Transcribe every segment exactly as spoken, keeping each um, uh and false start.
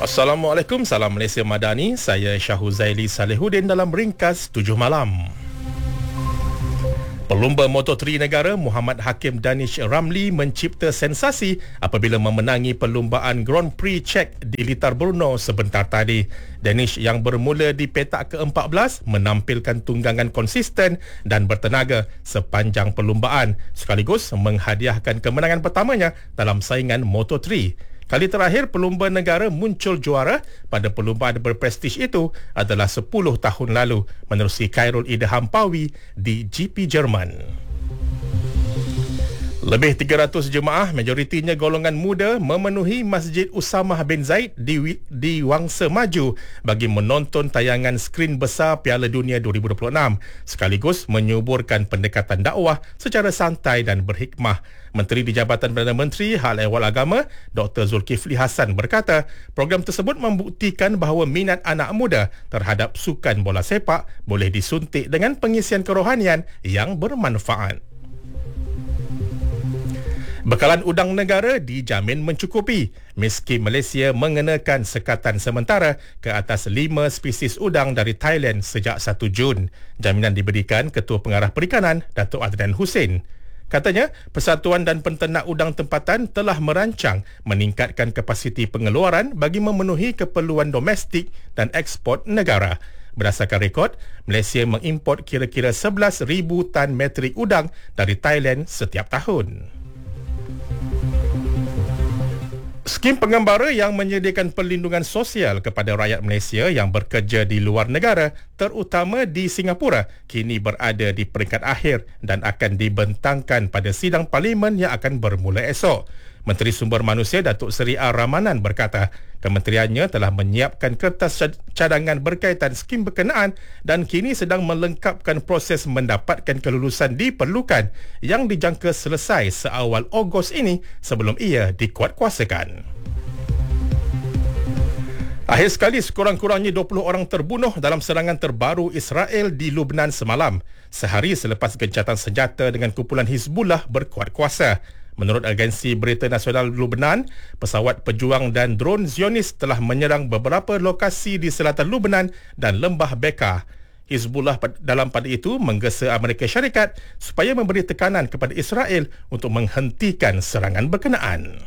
Assalamualaikum, salam Malaysia Madani. Saya Syahuzaili Salehuddin dalam ringkas tujuh malam. Pelumba Moto tiga negara Muhammad Hakim Danish Ramli mencipta sensasi apabila memenangi perlumbaan Grand Prix Czech di Litar Brno sebentar tadi. Danish yang bermula di petak ke empat belas menampilkan tunggangan konsisten dan bertenaga sepanjang perlumbaan sekaligus menghadiahkan kemenangan pertamanya dalam saingan Moto tiga. Kali terakhir pelumba negara muncul juara pada perlumbaan berprestij itu adalah sepuluh tahun lalu menerusi Khairul Ida Hampawi di G P Jerman. Lebih tiga ratus jemaah, majoritinya golongan muda, memenuhi Masjid Usamah bin Zaid di, di Wangsa Maju bagi menonton tayangan skrin besar Piala Dunia dua ribu dua puluh enam sekaligus menyuburkan pendekatan dakwah secara santai dan berhikmah. Menteri di Jabatan Perdana Menteri Hal Ehwal Agama Doktor Zulkifli Hasan berkata, program tersebut membuktikan bahawa minat anak muda terhadap sukan bola sepak boleh disuntik dengan pengisian kerohanian yang bermanfaat. Bekalan udang negara dijamin mencukupi meski Malaysia mengenakan sekatan sementara ke atas lima spesies udang dari Thailand sejak satu Jun. Jaminan diberikan Ketua Pengarah Perikanan Datuk Adnan Hussein. Katanya, Persatuan dan Penternak Udang Tempatan telah merancang meningkatkan kapasiti pengeluaran bagi memenuhi keperluan domestik dan ekspor negara. Berdasarkan rekod, Malaysia mengimport kira-kira sebelas ribu tan metrik udang dari Thailand setiap tahun. Skim pengembara yang menyediakan perlindungan sosial kepada rakyat Malaysia yang bekerja di luar negara, terutama di Singapura, kini berada di peringkat akhir dan akan dibentangkan pada sidang parlimen yang akan bermula esok. Menteri Sumber Manusia Datuk Seri A. Ramanan berkata, kementeriannya telah menyiapkan kertas cadangan berkaitan skim berkenaan dan kini sedang melengkapkan proses mendapatkan kelulusan diperlukan yang dijangka selesai seawal Ogos ini sebelum ia dikuatkuasakan. Akhir sekali, sekurang-kurangnya dua puluh orang terbunuh dalam serangan terbaru Israel di Lubnan semalam, sehari selepas gencatan senjata dengan kumpulan Hizbullah berkuat kuasa. Menurut agensi berita nasional Lubnan, pesawat pejuang dan dron Zionis telah menyerang beberapa lokasi di selatan Lubnan dan lembah Bekaa. Hizbullah dalam pada itu menggesa Amerika Syarikat supaya memberi tekanan kepada Israel untuk menghentikan serangan berkenaan.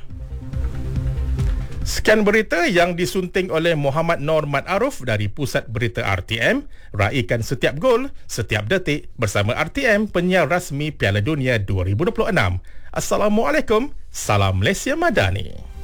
Sekian berita yang disunting oleh Muhammad Nor Mat Aruf dari Pusat Berita R T M. Raikan setiap gol, setiap detik bersama R T M, penyiar rasmi Piala Dunia dua ribu dua puluh enam. Assalamualaikum, salam Malaysia Madani.